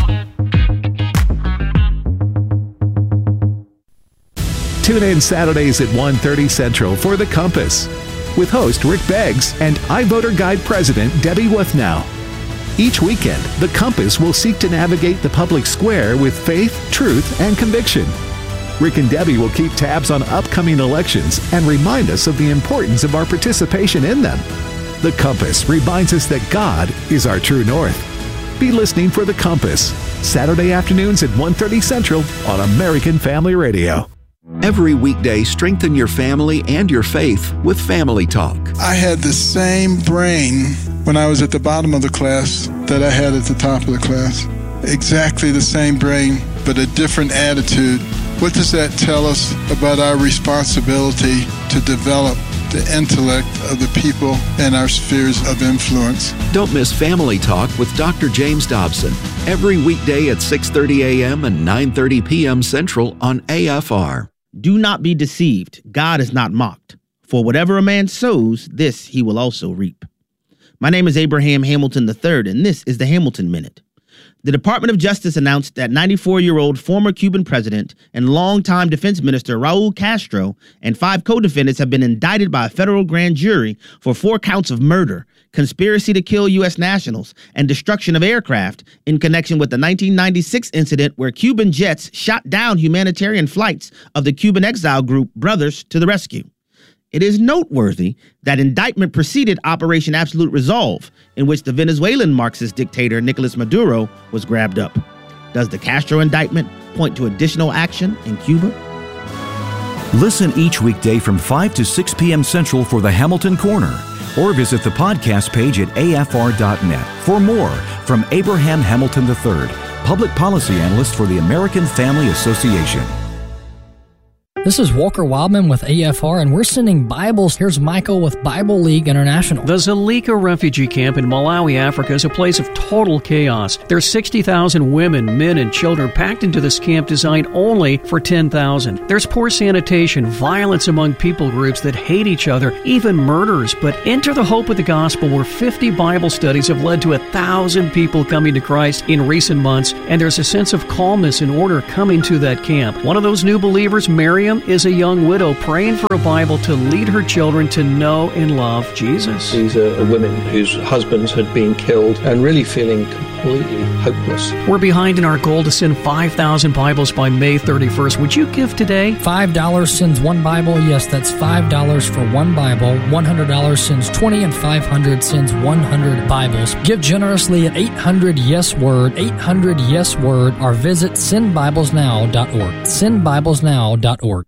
Tune in Saturdays at one thirty Central for The Compass with host Rick Beggs and iVoter Guide President Debbie Wuthnow. Each weekend, The Compass will seek to navigate the public square with faith, truth, and conviction. Rick and Debbie will keep tabs on upcoming elections and remind us of the importance of our participation in them. The Compass reminds us that God is our true north. Be listening for The Compass, Saturday afternoons at one thirty Central on American Family Radio. Every weekday, strengthen your family and your faith with Family Talk. I had the same brain when I was at the bottom of the class that I had at the top of the class. Exactly the same brain, but a different attitude. What does that tell us about our responsibility to develop the intellect of the people in our spheres of influence? Don't miss Family Talk with Doctor James Dobson every weekday at six thirty a.m. and nine thirty p.m. Central on A F R. Do not be deceived. God is not mocked. For whatever a man sows, this he will also reap. My name is Abraham Hamilton the third, and this is the Hamilton Minute. The Department of Justice announced that ninety-four-year-old former Cuban president and longtime defense minister Raul Castro and five co-defendants have been indicted by a federal grand jury for four counts of murder, conspiracy to kill U S nationals, and destruction of aircraft in connection with the nineteen ninety-six incident where Cuban jets shot down humanitarian flights of the Cuban exile group Brothers to the Rescue. It is noteworthy that indictment preceded Operation Absolute Resolve, in which the Venezuelan Marxist dictator Nicolas Maduro was grabbed up. Does the Castro indictment point to additional action in Cuba? Listen each weekday from five to six p.m. Central for the Hamilton Corner, or visit the podcast page at A F R dot net for more from Abraham Hamilton the third, Public Policy Analyst for the American Family Association. This is Walker Wildman with A F R, and we're sending Bibles. Here's Michael with Bible League International. The Zulika refugee camp in Malawi, Africa is a place of total chaos. There's sixty thousand women, men, and children packed into this camp designed only for ten thousand. There's poor sanitation, violence among people groups that hate each other, even murders. But enter the hope of the gospel, where fifty Bible studies have led to a thousand people coming to Christ in recent months, and there's a sense of calmness and order coming to that camp. One of those new believers, Miriam, is a young widow praying for a Bible to lead her children to know and love Jesus. These are women whose husbands had been killed and really feeling completely hopeless. We're behind in our goal to send five thousand Bibles by May thirty-first. Would you give today? five dollars sends one Bible. Yes, that's five dollars for one Bible. one hundred dollars sends twenty, and five hundred dollars sends one hundred Bibles. Give generously at eight hundred yes word, eight hundred yes word, or visit send bibles now dot org. send bibles now dot org.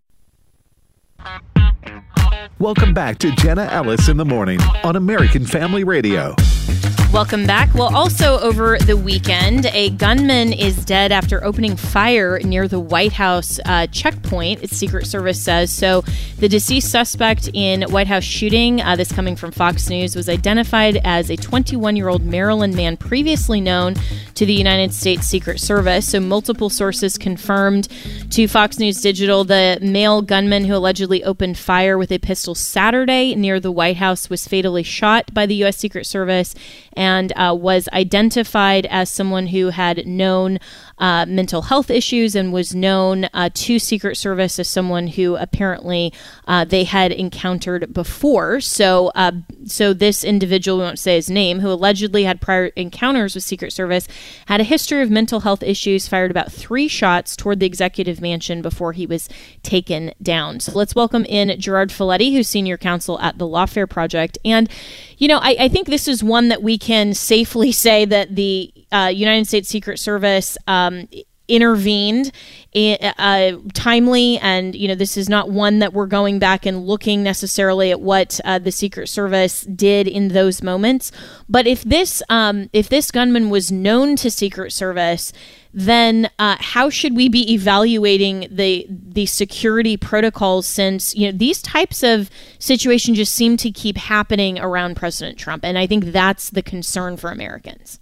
Welcome back to Jenna Ellis in the Morning on American Family Radio. Welcome back. Well, also over the weekend, a gunman is dead after opening fire near the White House uh, checkpoint, its Secret Service says. So the deceased suspect in White House shooting, uh, this coming from Fox News, was identified as a twenty-one-year-old Maryland man previously known to the United States Secret Service. So multiple sources confirmed to Fox News Digital the male gunman who allegedly opened fire with a pistol Saturday near the White House was fatally shot by the U S Secret Service and uh, was identified as someone who had known uh, mental health issues and was known uh, to Secret Service as someone who apparently uh, they had encountered before. So, uh, so this individual, we won't say his name, who allegedly had prior encounters with Secret Service, had a history of mental health issues, fired about three shots toward the executive mansion before he was taken down. So let's welcome in Gerard Folletti, who's senior counsel at the Lawfare Project. And, you know, I, I think this is one that we can safely say that the uh, United States Secret Service um, intervened uh, timely, and you know this is not one that we're going back and looking necessarily at what uh, the Secret Service did in those moments. But if this um, if this gunman was known to Secret Service, then uh, how should we be evaluating the the security protocols, since you know these types of situations just seem to keep happening around President Trump? And I think that's the concern for Americans.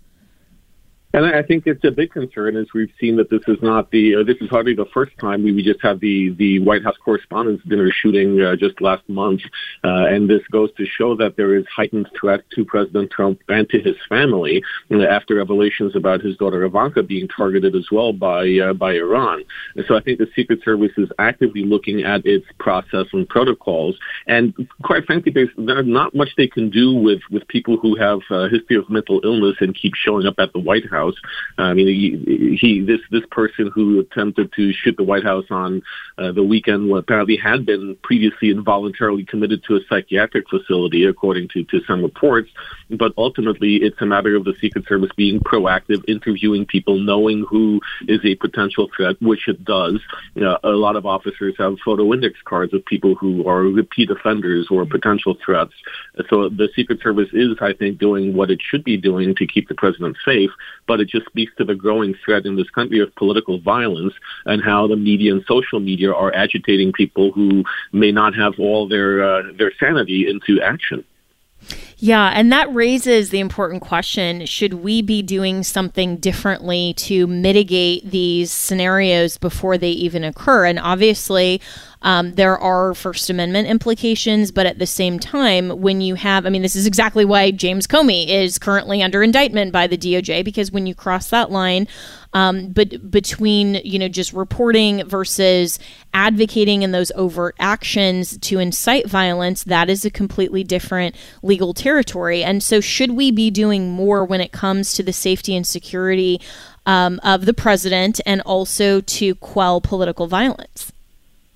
And I think it's a big concern, as we've seen that this is not the, uh, this is hardly the first time. We, we just had the, the White House Correspondents' Dinner shooting uh, just last month. Uh, and this goes to show that there is heightened threat to President Trump and to his family uh, after revelations about his daughter Ivanka being targeted as well by, uh, by Iran. And so I think the Secret Service is actively looking at its process and protocols. And quite frankly, there's, there's not much they can do with, with people who have a history of mental illness and keep showing up at the White House. I mean, he, he this this person who attempted to shoot the White House on uh, the weekend apparently had been previously involuntarily committed to a psychiatric facility, according to, to some reports. But ultimately, it's a matter of the Secret Service being proactive, interviewing people, knowing who is a potential threat, which it does. You know, a lot of officers have photo index cards of people who are repeat offenders or potential threats. So the Secret Service is, I think, doing what it should be doing to keep the president safe. But it just speaks to the growing threat in this country of political violence and how the media and social media are agitating people who may not have all their uh, their sanity into action. Yeah, and that raises the important question, should we be doing something differently to mitigate these scenarios before they even occur? And obviously, um, there are First Amendment implications, but at the same time, when you have, I mean, this is exactly why James Comey is currently under indictment by the D O J, because when you cross that line, um, but between, you know, just reporting versus advocating in those overt actions to incite violence, that is a completely different legal territory. And so should we be doing more when it comes to the safety and security um, of the president and also to quell political violence?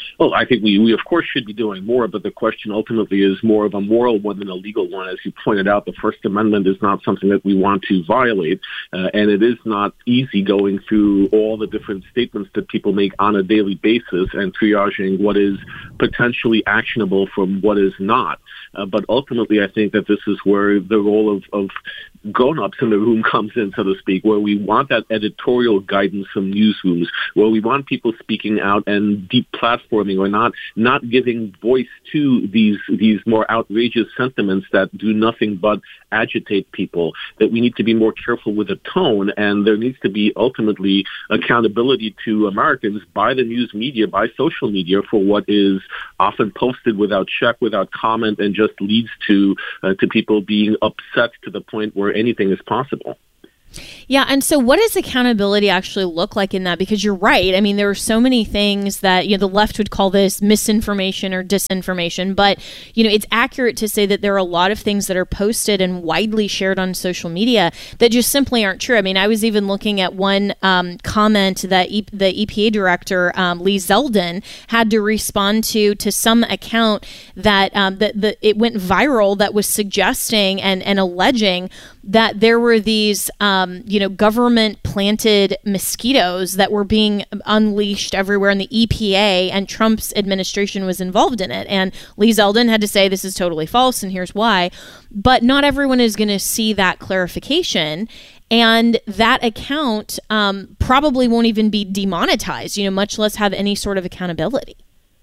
Well, I think we, we, of course, should be doing more, but the question ultimately is more of a moral one than a legal one. As you pointed out, the First Amendment is not something that we want to violate, uh, and it is not easy going through all the different statements that people make on a daily basis and triaging what is potentially actionable from what is not. Uh, but ultimately, I think that this is where the role of, of grown-ups in the room comes in, so to speak, where we want that editorial guidance from newsrooms, where we want people speaking out and deplatforming or not not giving voice to these these more outrageous sentiments that do nothing but agitate people, that we need to be more careful with the tone, and there needs to be ultimately accountability to Americans by the news media, by social media, for what is often posted without check, without comment, and just leads to uh, to people being upset to the point where anything is possible. Yeah, and so what does accountability actually look like in that? Because you're right. I mean, there are so many things that, you know, the left would call this misinformation or disinformation, but, you know, it's accurate to say that there are a lot of things that are posted and widely shared on social media that just simply aren't true. I mean, I was even looking at one um, comment that e- the E P A director, um, Lee Zeldin, had to respond to to some account that um, that the, it went viral that was suggesting and, and alleging that there were these, um, you know, government-planted mosquitoes that were being unleashed everywhere, and the E P A and Trump's administration was involved in it. And Lee Zeldin had to say, this is totally false, and here's why. But not everyone is going to see that clarification. And that account um, probably won't even be demonetized, you know, much less have any sort of accountability.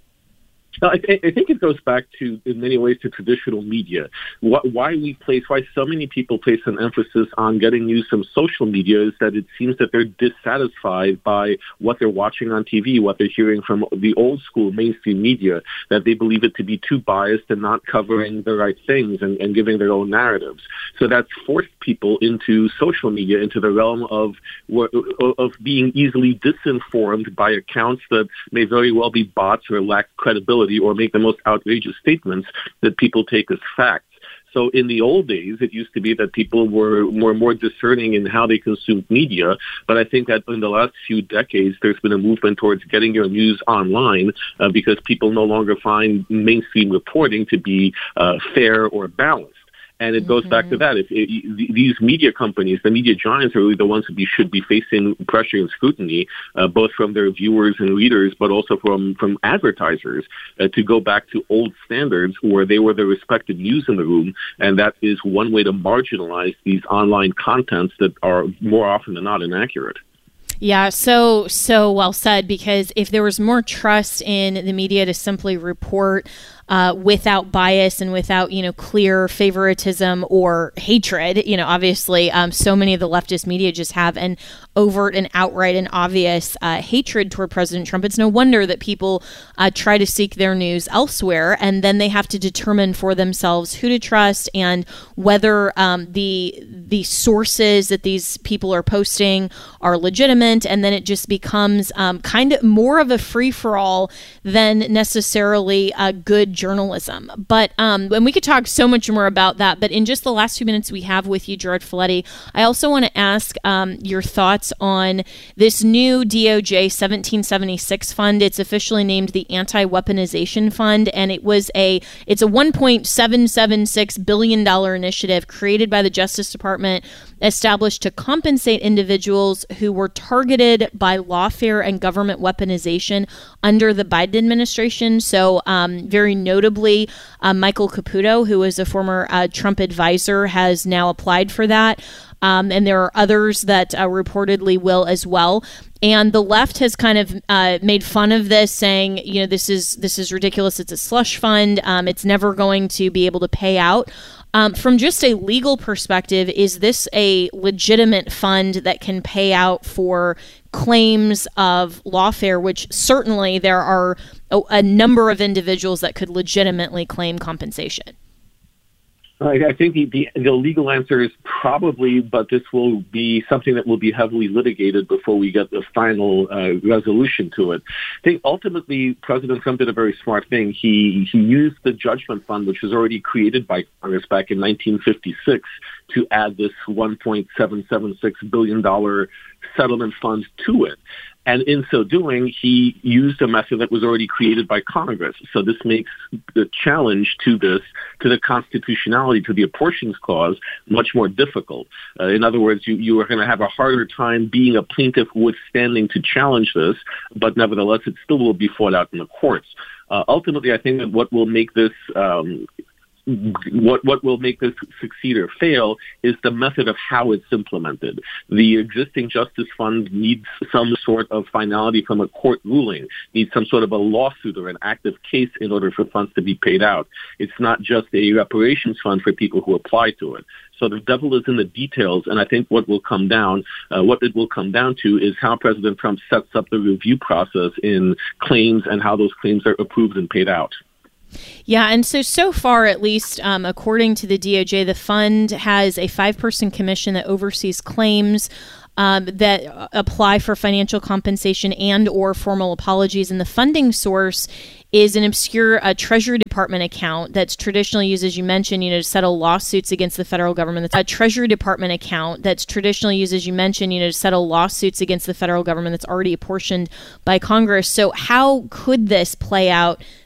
I, th- I think it goes back to, in many ways, to traditional media. Wh- why we place, why so many people place an emphasis on getting news from social media is that it seems that they're dissatisfied by what they're watching on T V, what they're hearing from the old school mainstream media, that they believe it to be too biased and not covering the right things and, and giving their own narratives. So that's forced people into social media, into the realm of of being easily disinformed by accounts that may very well be bots or lack credibility, or make the most outrageous statements that people take as facts. So in the old days, it used to be that people were more more discerning in how they consumed media. But I think that in the last few decades, there's been a movement towards getting your news online uh, because people no longer find mainstream reporting to be uh, fair or balanced. And it goes mm-hmm. back to that. If it, these media companies, the media giants, are really the ones who be, should be facing pressure and scrutiny, uh, both from their viewers and readers, but also from, from advertisers, uh, to go back to old standards where they were the respected news in the room. And that is one way to marginalize these online contents that are more often than not inaccurate. Yeah, so so well said, because if there was more trust in the media to simply report uh, without bias and without, you know, clear favoritism or hatred, you know, obviously um, so many of the leftist media just have an overt and outright and obvious uh, hatred toward President Trump. It's no wonder that people uh, try to seek their news elsewhere, and then they have to determine for themselves who to trust and whether um, the the sources that these people are posting are legitimate, and then it just becomes um, kind of more of a free-for-all than necessarily a good journalism. But um, and we could talk so much more about that, but in just the last few minutes we have with you, Gerard Filitti, I also want to ask um, your thoughts on this new D O J seventeen seventy-six fund. It's officially named the Anti-Weaponization Fund, and it was a it's a one point seven seven six billion dollars initiative created by the Justice Department, established to compensate individuals who were targeted by lawfare and government weaponization under the Biden administration. So um, very notably, uh, Michael Caputo, who is a former uh, Trump advisor, has now applied for that. Um, and there are others that uh, reportedly will as well. And the left has kind of uh, made fun of this, saying, you know, this is this is ridiculous. It's a slush fund. Um, it's never going to be able to pay out. Um, from just a legal perspective, is this a legitimate fund that can pay out for claims of lawfare, which certainly there are a, a number of individuals that could legitimately claim compensation? I think the, the, the legal answer is probably, but this will be something that will be heavily litigated before we get the final uh, resolution to it. I think ultimately President Trump did a very smart thing. He he used the judgment fund, which was already created by Congress back in nineteen fifty-six, to add this one point seven seven six billion dollars settlement fund to it. And in so doing, he used a method that was already created by Congress. So this makes the challenge to this, to the constitutionality, to the apportions clause, much more difficult. Uh, in other words, you, you are going to have a harder time being a plaintiff withstanding to challenge this, but nevertheless, it still will be fought out in the courts. Uh, ultimately, I think that what will make this um, What what will make this succeed or fail is the method of how it's implemented. The existing justice fund needs some sort of finality from a court ruling, needs some sort of a lawsuit or an active case in order for funds to be paid out. It's not just a reparations fund for people who apply to it. So the devil is in the details, and I think what will come down, uh, what it will come down to is how President Trump sets up the review process in claims and how those claims are approved and paid out. Yeah, and so, so far, at least, um, according to the D O J, the fund has a five-person commission that oversees claims um, that apply for financial compensation and or formal apologies, and the funding source is an obscure uh, Treasury Department account that's traditionally used, as you mentioned, you know, to settle lawsuits against the federal government. That's a Treasury Department account that's traditionally used, as you mentioned, you know, to settle lawsuits against the federal government that's already apportioned by Congress. So how could this play out